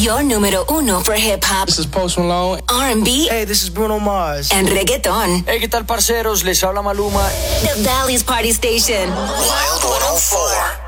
Your número uno for hip hop, This is Post Malone. R&B, Hey, this is Bruno Mars. and reggaeton. Hey, ¿qué tal, parceros? Les habla Maluma. The Valley's Party Station. Wild 104.